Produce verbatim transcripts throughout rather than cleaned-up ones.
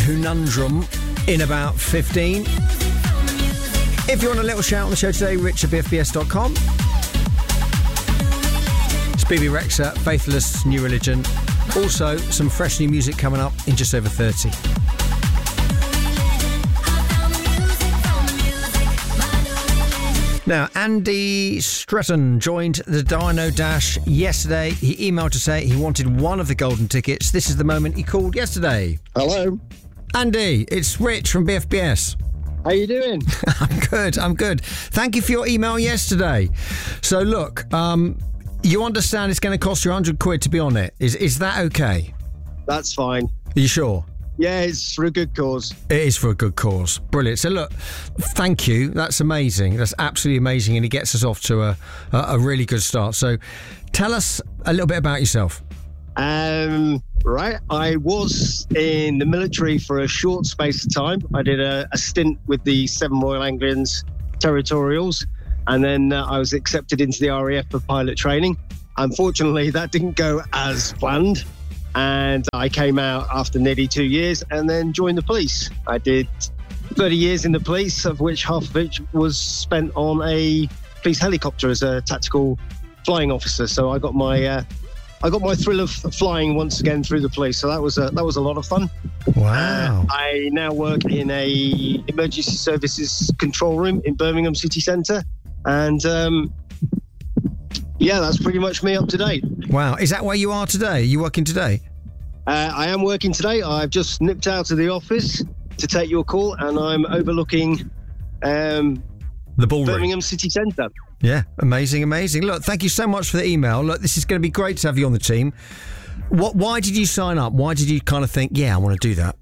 Conundrum in about fifteen. If you want a little shout on the show today, rich at b f b s dot com. It's B B Rexha, Faithless New Religion. Also, some fresh new music coming up in just over thirty. Now, Andy Stretton joined the Dino Dash yesterday. He emailed to say he wanted one of the golden tickets. This is the moment he called yesterday. Hello. Andy, it's Rich from B F B S. How you doing? I'm good, I'm good. Thank you for your email yesterday. So, look, um, you understand it's going to cost you one hundred quid to be on it. Is, is that okay? That's fine. Are you sure? Yeah, it's for a good cause. It is for a good cause. Brilliant. So look, thank you. That's amazing. That's absolutely amazing. And it gets us off to a, a, a really good start. So tell us a little bit about yourself. Um, right. I was in the military for a short space of time. I did a, a stint with the Seven Royal Anglians Territorials. And then uh, I was accepted into the R A F for pilot training. Unfortunately, that didn't go as planned. And I came out after nearly two years and then joined the police. I did thirty years in the police, of which half of it was spent on a police helicopter as a tactical flying officer. So I got my uh, I got my thrill of flying once again through the police. So that was a, that was a lot of fun. Wow. Uh, I now work in a emergency services control room in Birmingham City Centre. And um, yeah, that's pretty much me up to date. Wow. Is that where you are today? Are you working today? Uh, I am working today. I've just nipped out of the office to take your call, and I'm overlooking um, the ballroom, Birmingham City Centre. Yeah, amazing, amazing. Look, thank you so much for the email. Look, this is going to be great to have you on the team. What? Why did you sign up? Why did you kind of think, yeah, I want to do that?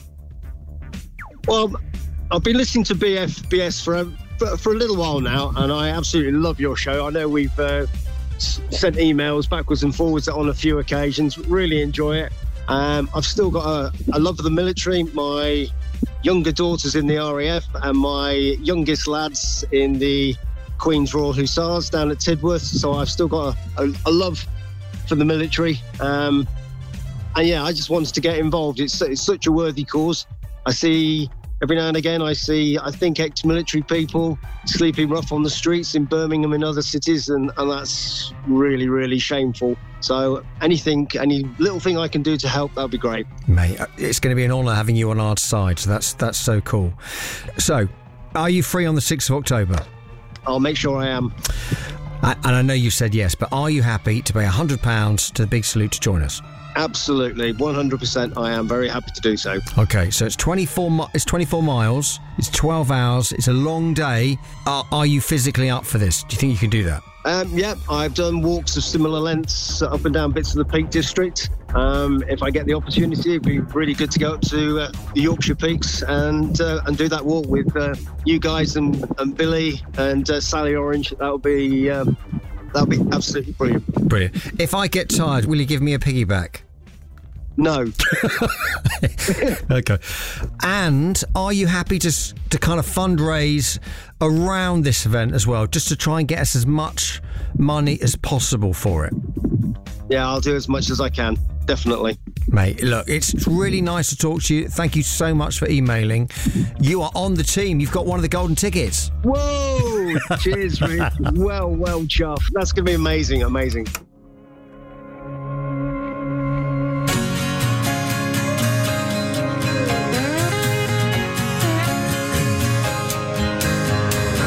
Well, I've been listening to B F B S for a, for, for a little while now, and I absolutely love your show. I know we've uh, s- sent emails backwards and forwards on a few occasions. Really enjoy it. Um, I've still got a, a love for the military. My younger daughter's in the R A F, and my youngest lad's in the Queen's Royal Hussars down at Tidworth. So I've still got a, a, a love for the military. Um, and yeah, I just wanted to get involved. It's, it's such a worthy cause. I see every now and again, I see, I think, ex-military people sleeping rough on the streets in Birmingham and other cities, and, and that's really, really shameful. So anything, any little thing I can do to help, that'd be great. Mate, it's going to be an honour having you on our side, so that's that's so cool. So, are you free on the sixth of October? I'll make sure I am. I, and I know you said yes, but are you happy to pay one hundred pounds to the Big Salute to join us? Absolutely, one hundred percent I am very happy to do so. Okay, so it's twenty-four mi- it's twenty-four miles, it's twelve hours, it's a long day. Are, are you physically up for this? Do you think you can do that? Um, yeah, I've done walks of similar lengths up and down bits of the Peak District. Um, if I get the opportunity, it'd be really good to go up to uh, the Yorkshire Peaks and uh, and do that walk with uh, you guys and, and Billy and uh, Sally Orange. That would be um, that would be absolutely brilliant. Brilliant. If I get tired, will you give me a piggyback? No. Okay. And are you happy to to kind of fundraise around this event as well, just to try and get us as much money as possible for it? Yeah, I'll do as much as I can. Definitely. Mate, look, it's really nice to talk to you. Thank you so much for emailing. You are on the team. You've got one of the golden tickets. Whoa! Cheers, Rich. Well, well, chuff. That's going to be amazing, amazing.